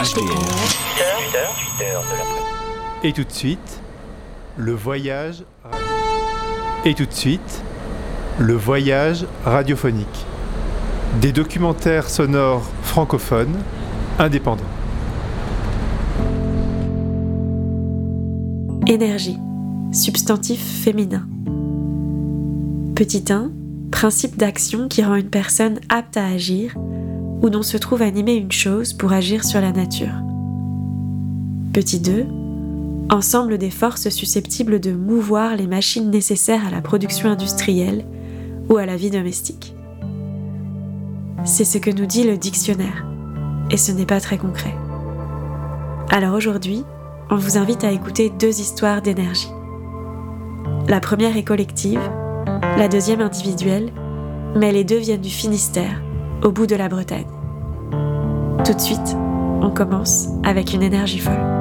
Et tout de suite, le voyage radiophonique. Des documentaires sonores francophones indépendants. Énergie, substantif féminin. Petit 1, principe d'action qui rend une personne apte à agir ou dont se trouve animer une chose pour agir sur la nature. Petit 2, ensemble des forces susceptibles de mouvoir les machines nécessaires à la production industrielle ou à la vie domestique. C'est ce que nous dit le dictionnaire, et ce n'est pas très concret. Alors aujourd'hui, on vous invite à écouter 2 histoires d'énergie. La première est collective, la deuxième individuelle, mais les 2 viennent du Finistère, au bout de la Bretagne. Tout de suite, on commence avec une énergie folle.